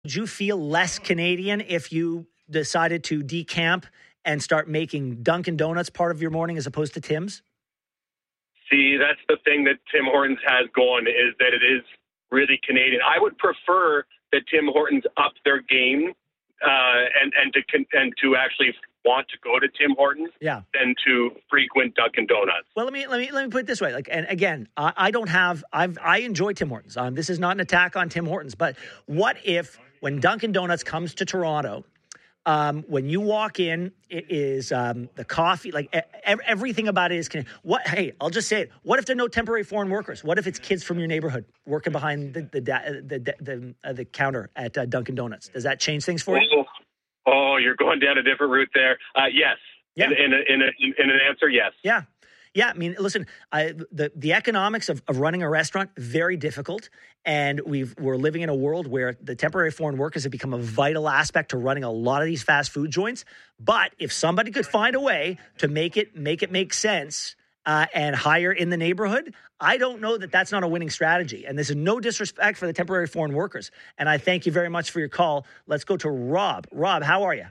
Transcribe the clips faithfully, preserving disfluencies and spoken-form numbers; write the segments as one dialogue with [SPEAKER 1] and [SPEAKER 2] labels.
[SPEAKER 1] Would you feel less Canadian if you decided to decamp and start making Dunkin' Donuts part of your morning as opposed to Tim's?
[SPEAKER 2] See, that's the thing that Tim Hortons has going, is that it is really Canadian. I would prefer that Tim Hortons up their game uh, and and to and to actually want to go to Tim Hortons
[SPEAKER 1] yeah.
[SPEAKER 2] than to frequent Dunkin' Donuts.
[SPEAKER 1] Well, let me let me let me put it this way. Like, and again, I, I don't have. I've I enjoy Tim Hortons. Um, this is not an attack on Tim Hortons, but what if when Dunkin' Donuts comes to Toronto? Um, when you walk in, it is um, the coffee, like e- everything about it is Canadian. What? Hey, I'll just say it. What if there are no temporary foreign workers? What if it's kids from your neighborhood working behind the the the the, the, uh, the counter at uh, Dunkin' Donuts? Does that change things for you?
[SPEAKER 2] Oh, oh you're going down a different route there. Uh, yes.
[SPEAKER 1] Yeah.
[SPEAKER 2] In, in, a, in, a, in an answer, yes.
[SPEAKER 1] Yeah. Yeah, I mean, listen, I, the the economics of, of running a restaurant, very difficult. And we've, we're living in a world where the temporary foreign workers have become a vital aspect to running a lot of these fast food joints. But if somebody could find a way to make it make it make sense uh, and hire in the neighborhood, I don't know that that's not a winning strategy. And this is no disrespect for the temporary foreign workers. And I thank you very much for your call. Let's go to Rob. Rob, how are you?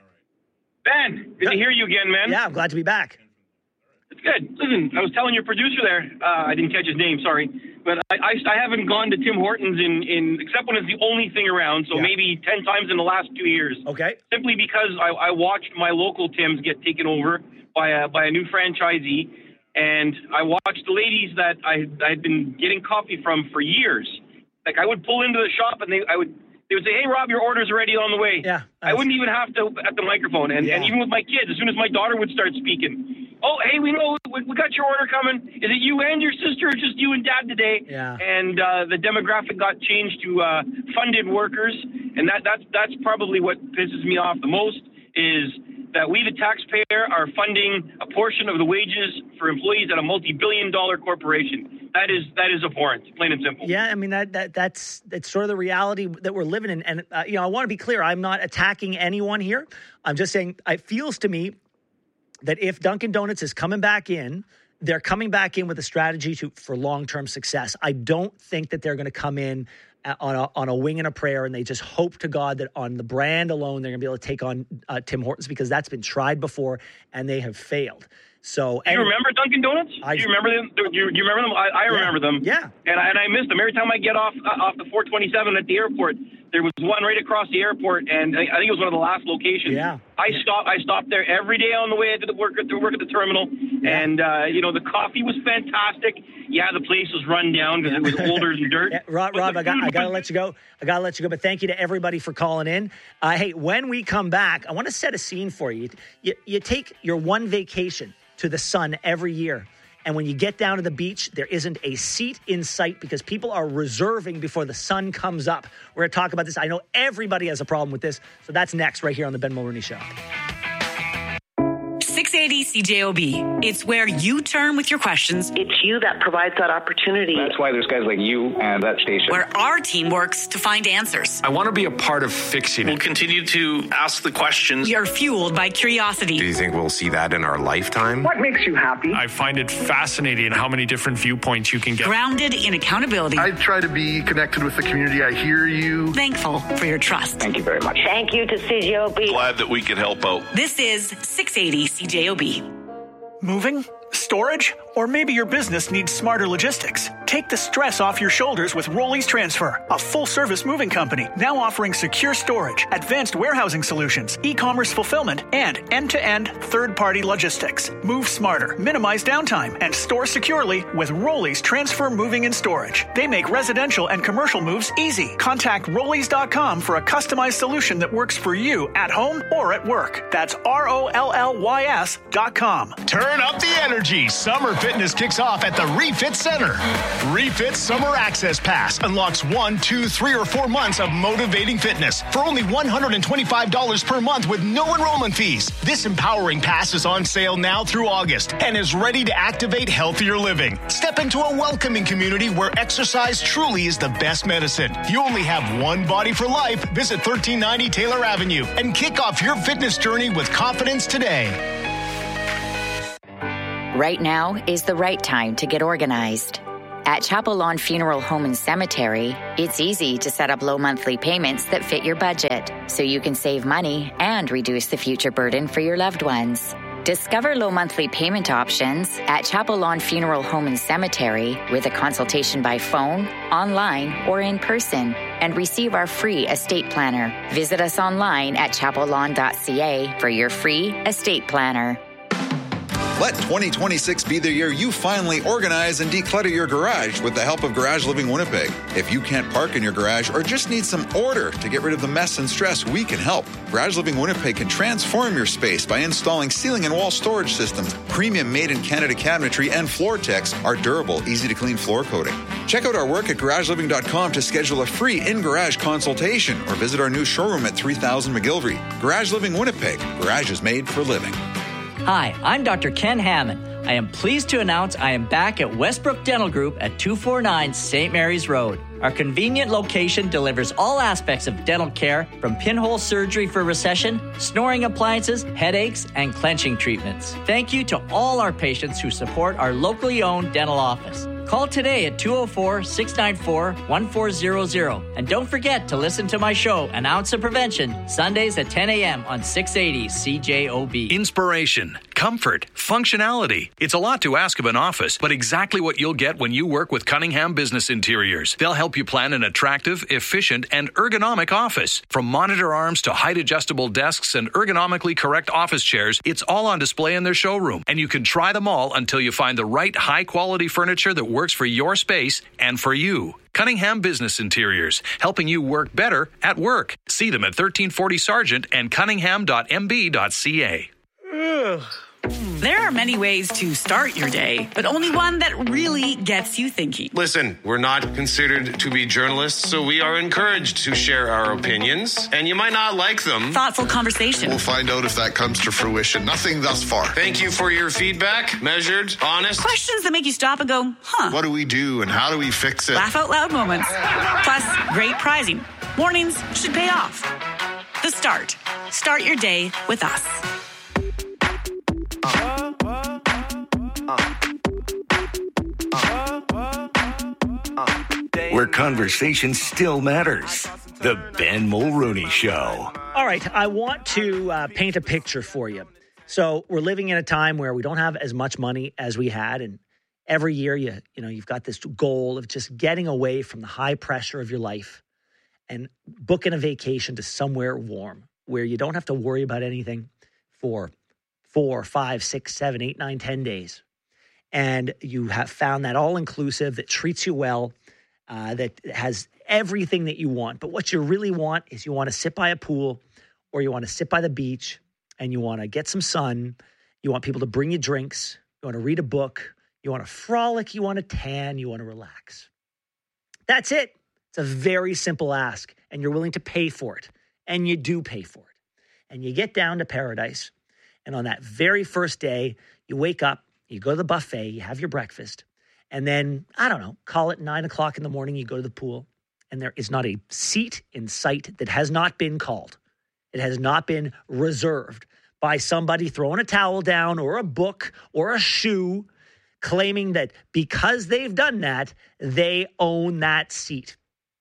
[SPEAKER 3] Ben, good, good. to hear you again, man.
[SPEAKER 1] Yeah, I'm glad to be back.
[SPEAKER 3] It's good. Listen, I was telling your producer there, uh, I didn't catch his name, sorry, but I, I, I haven't gone to Tim Hortons in, in except when it's the only thing around, so yeah. maybe ten times in the last two years.
[SPEAKER 1] Okay.
[SPEAKER 3] Simply because I, I watched my local Tims get taken over by a, by a new franchisee, and I watched the ladies that I I had been getting coffee from for years. Like, I would pull into the shop, and they I would they would say, "Hey, Rob, your order's already on the way."
[SPEAKER 1] Yeah.
[SPEAKER 3] I wouldn't even have to at the microphone, and,
[SPEAKER 1] yeah.
[SPEAKER 3] and even with my kids, as soon as my daughter would start speaking. Oh, hey, we know we, we got your order coming. Is it you and your sister, or just you and Dad today?
[SPEAKER 1] Yeah.
[SPEAKER 3] And uh, the demographic got changed to uh, funded workers, and that that's that's probably what pisses me off the most is that we, the taxpayer, are funding a portion of the wages for employees at a multi-billion-dollar corporation. That is that is abhorrent, plain and simple.
[SPEAKER 1] Yeah, I mean that that that's that's sort of the reality that we're living in. And uh, you know, I want to be clear. I'm not attacking anyone here. I'm just saying it feels to me that if Dunkin' Donuts is coming back in, they're coming back in with a strategy to for long-term success. I don't think that they're going to come in on a, on a wing and a prayer and they just hope to God that on the brand alone they're going to be able to take on uh, Tim Hortons, because that's been tried before and they have failed. So,
[SPEAKER 3] do you remember Dunkin' Donuts?
[SPEAKER 1] I,
[SPEAKER 3] do you remember them? Do you, do you remember them? I, I
[SPEAKER 1] yeah,
[SPEAKER 3] remember them.
[SPEAKER 1] Yeah.
[SPEAKER 3] And I, and I miss them every time I get off uh, off the four twenty-seven at the airport. There was one right across the airport, and I, I think it was one of the last locations.
[SPEAKER 1] Yeah.
[SPEAKER 3] I stopped. I stopped there every day on the way to the work at the work at the terminal,
[SPEAKER 1] yeah.
[SPEAKER 3] and uh, you know the coffee was fantastic. Yeah, the place was run down because it was older than dirt.
[SPEAKER 1] Yeah, Rob, Rob I got I got to let you go. I got to let you go. But thank you to everybody for calling in. Uh, hey, when we come back, I want to set a scene for you. You, you take your one vacation to the sun every year. And when you get down to the beach, there isn't a seat in sight because people are reserving before the sun comes up. We're going to talk about this. I know everybody has a problem with this. So that's next right here on the Ben Mulroney Show.
[SPEAKER 4] six eighty C J O B. It's where you turn with your questions.
[SPEAKER 5] It's you that provides that opportunity.
[SPEAKER 6] That's why there's guys like you and that station.
[SPEAKER 4] Where our team works to find answers.
[SPEAKER 7] I want to be a part of fixing it.
[SPEAKER 8] We'll continue to ask the questions.
[SPEAKER 4] We are fueled by curiosity.
[SPEAKER 9] Do you think we'll see that in our lifetime?
[SPEAKER 5] What makes you happy?
[SPEAKER 7] I find it fascinating how many different viewpoints you can get.
[SPEAKER 4] Grounded in accountability.
[SPEAKER 10] I try to be connected with the community. I hear you.
[SPEAKER 4] Thankful for your trust.
[SPEAKER 6] Thank you very much.
[SPEAKER 5] Thank you to C J O B.
[SPEAKER 8] Glad that we could help out.
[SPEAKER 4] This is six eighty C J O B.
[SPEAKER 11] Moving? Storage? Or maybe your business needs smarter logistics. Take the stress off your shoulders with Rollies Transfer, a full-service moving company now offering secure storage, advanced warehousing solutions, e-commerce fulfillment, and end-to-end third-party logistics. Move smarter, minimize downtime, and store securely with Rollies Transfer Moving and Storage. They make residential and commercial moves easy. Contact Rollies dot com for a customized solution that works for you at home or at work. That's R O L L Y S dot com.
[SPEAKER 12] Turn up the energy. Summer Fitness kicks off at the Refit Center. Refit Summer Access Pass unlocks one, two, three, or four months of motivating fitness for only one hundred twenty-five dollars per month with no enrollment fees. This empowering pass is on sale now through August and is ready to activate healthier living. Step into a welcoming community where exercise truly is the best medicine. You only have one body for life. Visit thirteen ninety Taylor Avenue and kick off your fitness journey with confidence today.
[SPEAKER 13] Right now is the right time to get organized. At Chapel Lawn Funeral Home and Cemetery, it's easy to set up low monthly payments that fit your budget, so you can save money and reduce the future burden for your loved ones. Discover low monthly payment options at Chapel Lawn Funeral Home and Cemetery with a consultation by phone, online, or in person, and receive our free estate planner. Visit us online at chapel lawn dot c a for your free estate planner.
[SPEAKER 14] Let twenty twenty-six be the year you finally organize and declutter your garage with the help of Garage Living Winnipeg. If you can't park in your garage or just need some order to get rid of the mess and stress, we can help. Garage Living Winnipeg can transform your space by installing ceiling and wall storage systems, premium made-in-Canada cabinetry, and floor techs, our durable, easy-to-clean floor coating. Check out our work at garage living dot com to schedule a free in-garage consultation or visit our new showroom at three thousand McGilvery. Garage Living Winnipeg. Garage is made for living.
[SPEAKER 15] Hi, I'm Doctor Ken Hammond. I am pleased to announce I am back at Westbrook Dental Group at two forty-nine Saint Mary's Road. Our convenient location delivers all aspects of dental care, from pinhole surgery for recession, snoring appliances, headaches, and clenching treatments. Thank you to all our patients who support our locally owned dental office. Call today at two oh four, six nine four, one four zero zero. And don't forget to listen to my show, An Ounce of Prevention, Sundays at ten a.m. on six eighty C J O B.
[SPEAKER 16] Inspiration, comfort, functionality. It's a lot to ask of an office, but exactly what you'll get when you work with Cunningham Business Interiors. They'll help you plan an attractive, efficient, and ergonomic office. From monitor arms to height-adjustable desks and ergonomically correct office chairs, it's all on display in their showroom. And you can try them all until you find the right high-quality furniture that works for your space and for you. Cunningham Business Interiors, helping you work better at work. See them at thirteen forty Sargent and cunningham dot m b dot c a.
[SPEAKER 4] There are many ways to start your day, but only one that really gets you thinking.
[SPEAKER 9] Listen, we're not considered to be journalists, so we are encouraged to share our opinions, and you might not like them.
[SPEAKER 4] Thoughtful conversation.
[SPEAKER 10] We'll find out if that comes to fruition. Nothing thus far.
[SPEAKER 9] Thank you for your feedback. Measured, honest.
[SPEAKER 4] Questions that make you stop and go, huh.
[SPEAKER 10] What do we do and how do we fix it?
[SPEAKER 4] Laugh out loud moments. Plus, great prizing. Mornings should pay off. The Start. Start your day with us.
[SPEAKER 17] Where conversation still matters. The Ben Mulrooney Show.
[SPEAKER 1] All right, I want to uh, paint a picture for you. So we're living in a time where we don't have as much money as we had, and every year you you know you've got this goal of just getting away from the high pressure of your life and booking a vacation to somewhere warm where you don't have to worry about anything for four, five, six, seven, eight, nine, ten days. And you have found that all-inclusive that treats you well, uh, that has everything that you want. But what you really want is you want to sit by a pool or you want to sit by the beach and you want to get some sun. You want people to bring you drinks. You want to read a book. You want to frolic. You want to tan. You want to relax. That's it. It's a very simple ask, and you're willing to pay for it. And you do pay for it. And you get down to paradise. And on that very first day, you wake up, you go to the buffet, you have your breakfast, and then, I don't know, call it nine o'clock in the morning, you go to the pool, and there is not a seat in sight that has not been called. It has not been reserved by somebody throwing a towel down or a book or a shoe, claiming that because they've done that, they own that seat.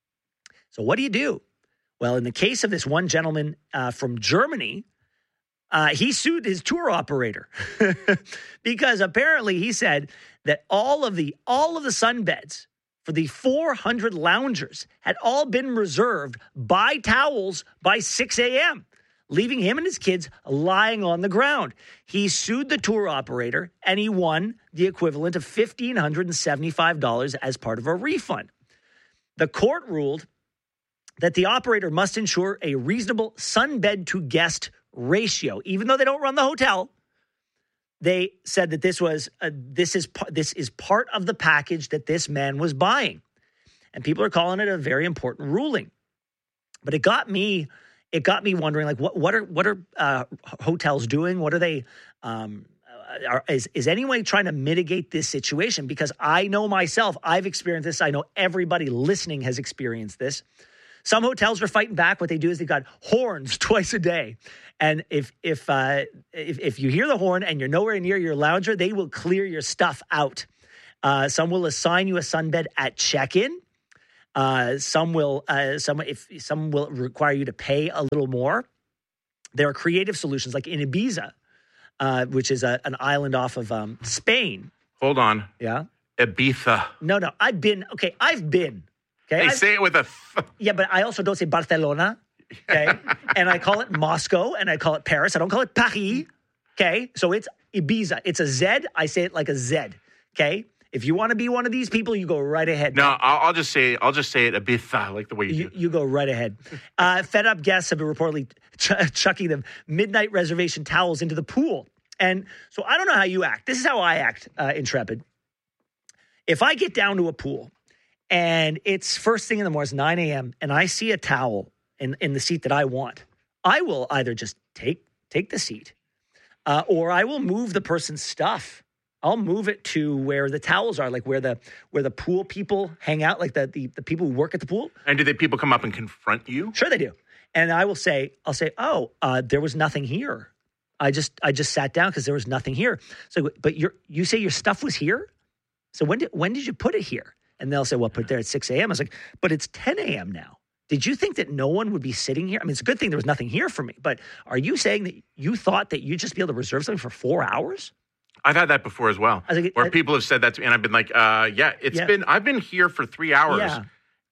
[SPEAKER 1] So what do you do? Well, in the case of this one gentleman uh, from Germany, Uh, he sued his tour operator because apparently he said that all of the all of the sunbeds for the four hundred loungers had all been reserved by towels by six a.m., leaving him and his kids lying on the ground. He sued the tour operator and he won the equivalent of one thousand five hundred seventy-five dollars as part of a refund. The court ruled that the operator must ensure a reasonable sunbed to guest ratio, even though they don't run the hotel. They said that this was uh, this is this is part of the package that this man was buying, and people are calling it a very important ruling. But it got me, it got me wondering, like, what what are what are uh, hotels doing? What are they? Um, are, is is anyone trying to mitigate this situation? Because I know myself, I've experienced this. I know everybody listening has experienced this. Some hotels are fighting back. What they do is they've got horns twice a day. And if if uh, if, if you hear the horn and you're nowhere near your lounger, they will clear your stuff out. Uh, some will assign you a sunbed at check-in. Uh, some will, uh, some if some will require you to pay a little more. There are creative solutions like in Ibiza, uh, which is a, an island off of um, Spain.
[SPEAKER 18] Hold on.
[SPEAKER 1] Yeah.
[SPEAKER 18] Ibiza.
[SPEAKER 1] No, no. I've been. Okay, I've been. Okay.
[SPEAKER 18] Hey,
[SPEAKER 1] I've,
[SPEAKER 18] say it with a. Th-
[SPEAKER 1] yeah, but I also don't say Barcelona. Okay, and I call it Moscow, and I call it Paris. I don't call it Paris. Okay, so it's Ibiza. It's a Z. I say it like a Z. Okay. If you want to be one of these people, you go right ahead.
[SPEAKER 18] No, I'll, I'll just say I'll just say it Ibiza. I like the way you,
[SPEAKER 1] you
[SPEAKER 18] do it.
[SPEAKER 1] You go right ahead. Uh, fed up guests have been reportedly ch- chucking the midnight reservation towels into the pool. And so I don't know how you act. This is how I act, uh, Intrepid. If I get down to a pool and it's first thing in the morning, it's nine a.m., and I see a towel in, in the seat that I want, I will either just take take the seat uh, or I will move the person's stuff. I'll move it to where the towels are, like where the where the pool people hang out, like the the, the people who work at the pool.
[SPEAKER 18] And do the people come up and confront you?
[SPEAKER 1] Sure they do. And I will say, I'll say, oh, uh, there was nothing here. I just I just sat down because there was nothing here. So, but you you say your stuff was here? So when did when did you put it here? And they'll say, well, put it there at six a.m. I was like, but it's ten a.m. now. Did you think that no one would be sitting here? I mean, it's a good thing there was nothing here for me. But are you saying that you thought that you'd just be able to reserve something for four hours?
[SPEAKER 18] I've had that before as well,
[SPEAKER 1] like,
[SPEAKER 18] where
[SPEAKER 1] I,
[SPEAKER 18] people have said that to me, and I've been like, uh, yeah, it's
[SPEAKER 1] yeah.
[SPEAKER 18] been, I've been here for three hours,
[SPEAKER 1] yeah.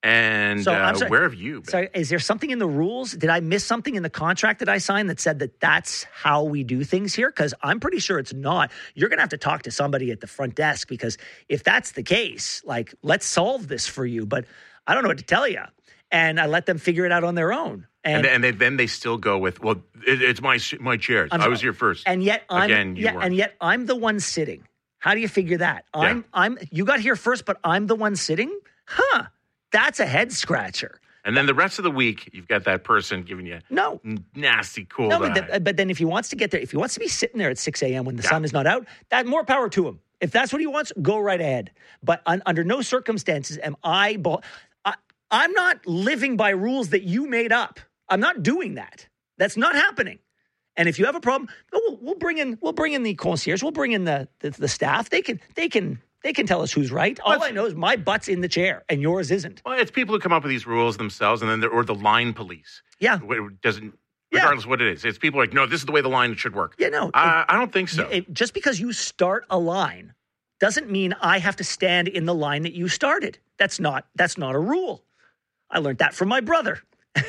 [SPEAKER 18] and
[SPEAKER 1] so,
[SPEAKER 18] uh,
[SPEAKER 1] sorry,
[SPEAKER 18] where have you been?
[SPEAKER 1] Sorry, is there something in the rules? Did I miss something in the contract that I signed that said that that's how we do things here? Because I'm pretty sure it's not. You're going to have to talk to somebody at the front desk, because if that's the case, like, let's solve this for you. But I don't know what to tell you. And I let them figure it out on their own.
[SPEAKER 18] And, and, and they, then they still go with, well, it, it's my my chairs.
[SPEAKER 1] I'm,
[SPEAKER 18] I was here first.
[SPEAKER 1] And yet I'm
[SPEAKER 18] Again, you
[SPEAKER 1] yeah,
[SPEAKER 18] weren't.
[SPEAKER 1] and yet I'm the one sitting. How do you figure that? I'm
[SPEAKER 18] Yeah.
[SPEAKER 1] I'm you got here first, but I'm the one sitting? Huh. That's a head scratcher.
[SPEAKER 18] And then the rest of the week, you've got that person giving you
[SPEAKER 1] no
[SPEAKER 18] nasty cool
[SPEAKER 1] No,
[SPEAKER 18] eye.
[SPEAKER 1] but, the, but then if he wants to get there, if he wants to be sitting there at six a.m. when the yeah. sun is not out, that more power to him. If that's what he wants, go right ahead. But un, under no circumstances am I, I I'm not living by rules that you made up. I'm not doing that. That's not happening. And if you have a problem, we'll, we'll bring in we'll bring in the concierge. We'll bring in the, the the staff. They can they can they can tell us who's right. All I know is my butt's in the chair and yours isn't.
[SPEAKER 18] Well, it's people who come up with these rules themselves, and then they're, or the line police.
[SPEAKER 1] Yeah,
[SPEAKER 18] it doesn't regardless yeah. what it is. It's people like, no, this is the way the line should work.
[SPEAKER 1] Yeah, no,
[SPEAKER 18] uh, I don't think so.
[SPEAKER 1] It, just because you start a line doesn't mean I have to stand in the line that you started. That's not that's not a rule. I learned that from my brother.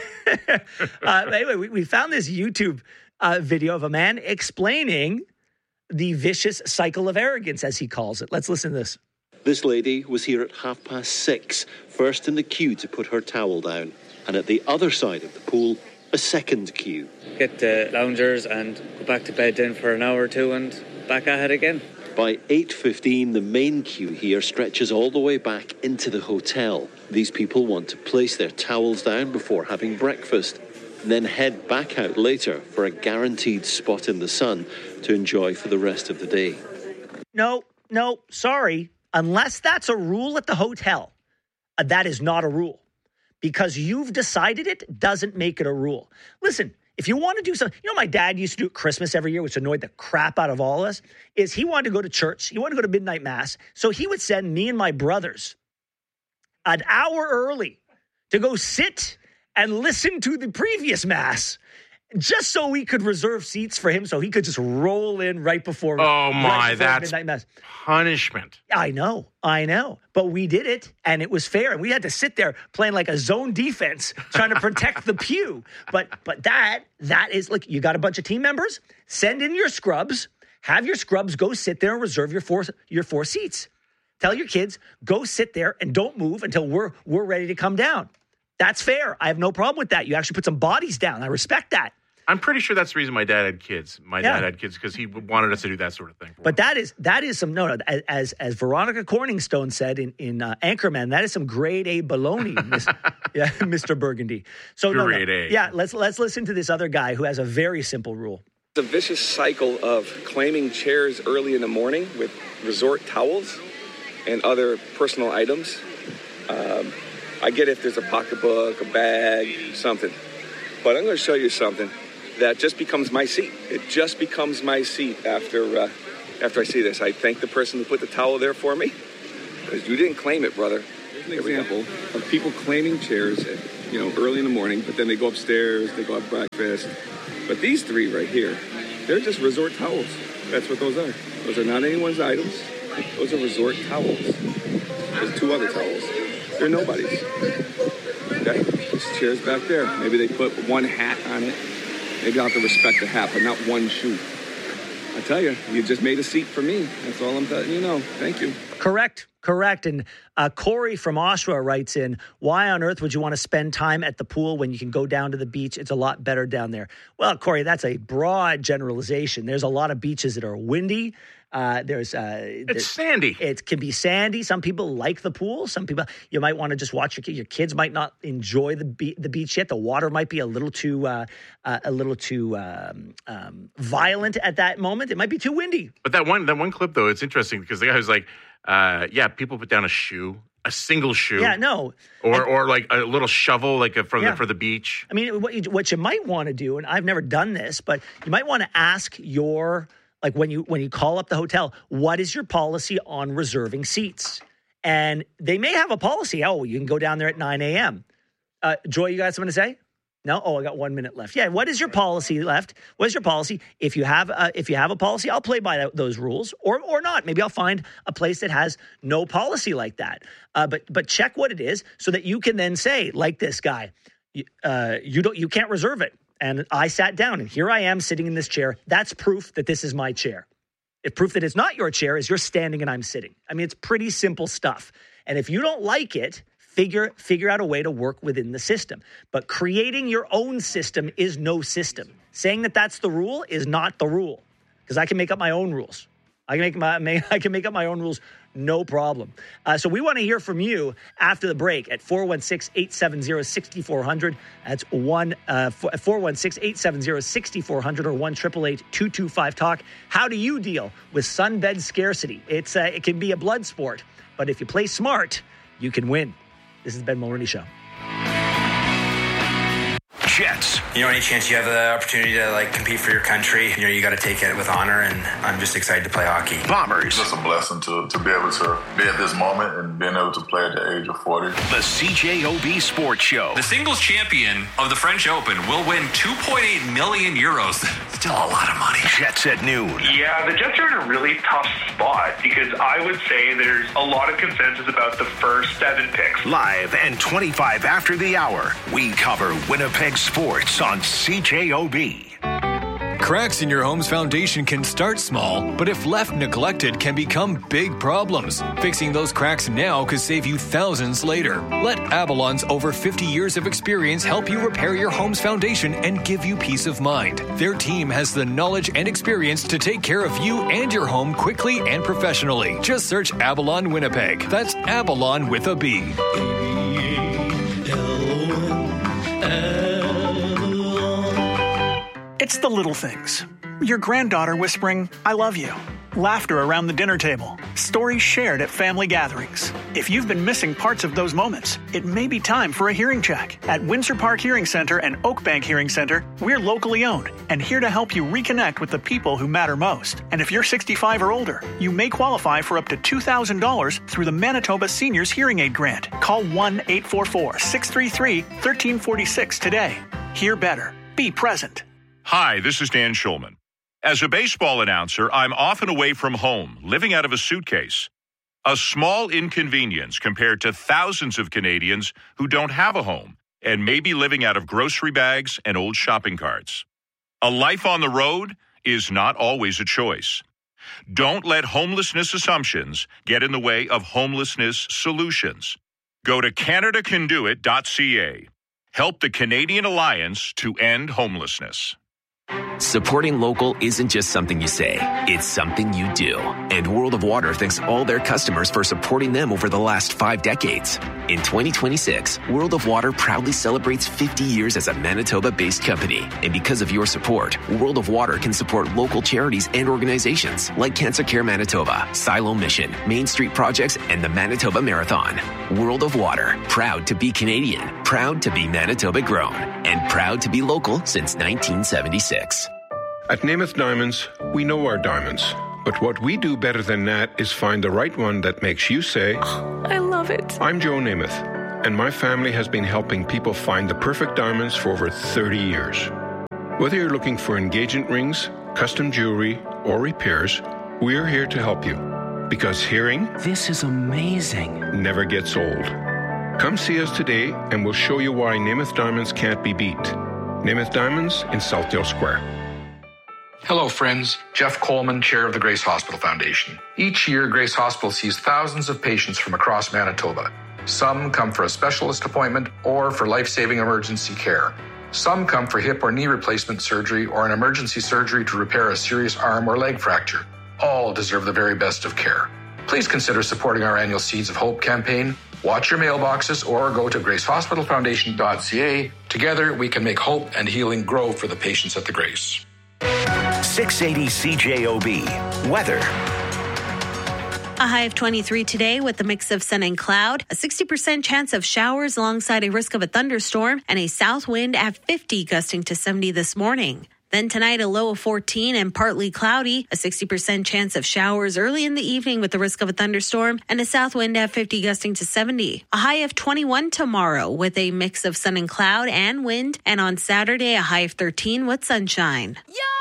[SPEAKER 1] uh, anyway, we, we found this YouTube uh, video of a man explaining the vicious cycle of arrogance, as he calls it. Let's listen to this.
[SPEAKER 19] This lady was here at half past six, first in the queue to put her towel down. And at the other side of the pool, a second queue.
[SPEAKER 20] Get the loungers and go back to bed then for an hour or two and back at it again.
[SPEAKER 19] By eight fifteen, the main queue here stretches all the way back into the hotel. These people want to place their towels down before having breakfast, and then head back out later for a guaranteed spot in the sun to enjoy for the rest of the day.
[SPEAKER 1] No, no, sorry. Unless that's a rule at the hotel, uh, that is not a rule. Because you've decided it doesn't make it a rule. Listen, if you want to do something, you know, my dad used to do at Christmas every year, which annoyed the crap out of all of us, is he wanted to go to church. He wanted to go to midnight mass. So he would send me and my brothers an hour early to go sit and listen to the previous mass, just so we could reserve seats for him, so he could just roll in right before.
[SPEAKER 18] Oh my,
[SPEAKER 1] right before
[SPEAKER 18] that's
[SPEAKER 1] midnight mass.
[SPEAKER 18] Punishment.
[SPEAKER 1] I know, I know, but we did it, and it was fair, and we had to sit there playing like a zone defense, trying to protect the pew. But but that that is like, you got a bunch of team members, send in your scrubs, have your scrubs go sit there and reserve your four your four seats. Tell your kids, go sit there and don't move until we're we're ready to come down. That's fair. I have no problem with that. You actually put some bodies down. I respect that.
[SPEAKER 18] I'm pretty sure that's the reason my dad had kids. My
[SPEAKER 1] Yeah.
[SPEAKER 18] dad had kids because he wanted us to do that sort of thing.
[SPEAKER 1] But that is that is some no no as as Veronica Corningstone said in in uh, Anchorman, that is some grade A baloney, Miss, yeah, Mister Burgundy. So no, no,
[SPEAKER 18] Grade A.
[SPEAKER 1] yeah, let's let's listen to this other guy who has a very simple rule.
[SPEAKER 21] The vicious cycle of claiming chairs early in the morning with resort towels and other personal items. Um, I get if there's a pocketbook, a bag, something. But I'm going to show you something that just becomes my seat. It just becomes my seat after uh, after I see this. I thank the person who put the towel there for me. Because you didn't claim it, brother. Here's an example of people claiming chairs, you know, early in the morning, but then they go upstairs, they go have breakfast. But these three right here, they're just resort towels. That's what those are. Those are not anyone's items. Those are resort towels. There's two other towels. They're nobody's. Okay? This chair's back there. Maybe they put one hat on it. Maybe I'll have to respect the hat, but not one shoe. I tell you, you just made a seat for me. That's all I'm letting you know. Thank you.
[SPEAKER 1] Correct. Correct. And uh, Corey from Oshawa writes in, why on earth would you want to spend time at the pool when you can go down to the beach? It's a lot better down there. Well, Corey, that's a broad generalization. There's a lot of beaches that are windy. Uh, there's uh,
[SPEAKER 18] It's sandy.
[SPEAKER 1] It can be sandy. Some people like the pool. Some people, you might want to just watch your kids. Your kids might not enjoy the be- the beach yet. The water might be a little too uh, uh, a little too um, um, violent at that moment. It might be too windy.
[SPEAKER 18] But that one that one clip though, it's interesting because the guy was like, uh, "Yeah, people put down a shoe, a single shoe,
[SPEAKER 1] Yeah, no,
[SPEAKER 18] or
[SPEAKER 1] And-
[SPEAKER 18] or like a little shovel, like a, for
[SPEAKER 1] Yeah.
[SPEAKER 18] the for the beach."
[SPEAKER 1] I mean, what you, what you might want to do, and I've never done this, but you might want to ask your, like when you when you call up the hotel, what is your policy on reserving seats? And they may have a policy. Oh, you can go down there at nine a.m. Uh, Joy, you got something to say? No? Oh, I got one minute left. Yeah, what is your policy left? What is your policy? If you have uh, if you have a policy, I'll play by that, those rules, or or not. Maybe I'll find a place that has no policy like that. Uh, but but check what it is so that you can then say, like this guy, uh, you don't you can't reserve it. And I sat down, and here I am sitting in this chair. That's proof that this is my chair. If proof that it's not your chair is you're standing and I'm sitting. I mean, it's pretty simple stuff. And if you don't like it, figure figure out a way to work within the system. But creating your own system is no system. Saying that that's the rule is not the rule, because I can make up my own rules. I can make my I can make up my own rules, no problem. Uh, so we want to hear from you after the break at four one six, eight seven zero, six four zero zero. That's one uh, four one six, eight seven zero, six four zero zero or one eight eight eight, two two five, talk. How do you deal with sunbed scarcity? It's uh, it can be a blood sport, but if you play smart, you can win. This is the Ben Mulroney Show.
[SPEAKER 2] Jets. You know, any chance you have the opportunity to like compete for your country, you know, you got to take it with honor, and I'm just excited to play hockey.
[SPEAKER 10] Bombers. It's just a blessing to, to be able to be at this moment and being able to play at the age of forty.
[SPEAKER 17] The C J O B Sports Show.
[SPEAKER 22] The singles champion of the French Open will win two point eight million euros. Still a lot of money.
[SPEAKER 17] Jets at noon.
[SPEAKER 23] Yeah, the Jets are in a really tough spot because I would say there's a lot of consensus about the first seven picks.
[SPEAKER 17] Live and twenty-five after the hour, we cover Winnipeg sports on C J O B.
[SPEAKER 24] Cracks in your home's foundation can start small, but if left neglected can become big problems. Fixing those cracks now could save you thousands later. Let Avalon's over fifty years of experience help you repair your home's foundation and give you peace of mind. Their team has the knowledge and experience to take care of you and your home quickly and professionally. Just search Avalon Winnipeg. That's Avalon with a B.
[SPEAKER 11] It's the little things. Your granddaughter whispering, I love you. Laughter around the dinner table. Stories shared at family gatherings. If you've been missing parts of those moments, it may be time for a hearing check. At Windsor Park Hearing Center and Oakbank Hearing Center, we're locally owned and here to help you reconnect with the people who matter most. And if you're sixty-five or older, you may qualify for up to two thousand dollars through the Manitoba Seniors Hearing Aid Grant. Call one eight four four, six three three, one three four six today. Hear better. Be present.
[SPEAKER 25] Hi, this is Dan Schulman. As a baseball announcer, I'm often away from home, living out of a suitcase. A small inconvenience compared to thousands of Canadians who don't have a home and may be living out of grocery bags and old shopping carts. A life on the road is not always a choice. Don't let homelessness assumptions get in the way of homelessness solutions. Go to Canada Can Do It dot C A. Help the Canadian Alliance to End Homelessness.
[SPEAKER 26] Supporting local isn't just something you say, it's something you do. And World of Water thanks all their customers for supporting them over the last five decades. In twenty twenty-six, World of Water proudly celebrates fifty years as a Manitoba-based company. And because of your support, World of Water can support local charities and organizations like Cancer Care Manitoba, Silo Mission, Main Street Projects, and the Manitoba Marathon. World of Water, proud to be Canadian, proud to be Manitoba grown, and proud to be local since nineteen seventy-six.
[SPEAKER 27] At Namath Diamonds, we know our diamonds.
[SPEAKER 3] But what we do better than that is find the right one that makes you say,
[SPEAKER 5] oh, I love it.
[SPEAKER 3] I'm Joe Namath, and my family has been helping people find the perfect diamonds for over thirty years. Whether you're looking for engagement rings, custom jewelry, or repairs, we're here to help you. Because hearing,
[SPEAKER 6] this is amazing,
[SPEAKER 3] never gets old. Come see us today, and we'll show you why Namath Diamonds can't be beat. Namath Diamonds in Southdale Square.
[SPEAKER 7] Hello, friends. Jeff Coleman, chair of the Grace Hospital Foundation. Each year, Grace Hospital sees thousands of patients from across Manitoba. Some come for a specialist appointment or for life-saving emergency care. Some come for hip or knee replacement surgery or an emergency surgery to repair a serious arm or leg fracture. All deserve the very best of care. Please consider supporting our annual Seeds of Hope campaign. Watch your mailboxes or go to grace hospital foundation dot c a. Together, we can make hope and healing grow for the patients at the Grace.
[SPEAKER 17] six eighty C J O B. Weather.
[SPEAKER 8] A high of twenty-three today with a mix of sun and cloud, a sixty percent chance of showers alongside a risk of a thunderstorm, and a south wind at fifty gusting to seventy this morning. Then tonight, a low of fourteen and partly cloudy, a sixty percent chance of showers early in the evening with the risk of a thunderstorm, and a south wind at fifty gusting to seventy. A high of twenty-one tomorrow with a mix of sun and cloud and wind, and on Saturday, a high of thirteen with sunshine.
[SPEAKER 12] Yeah!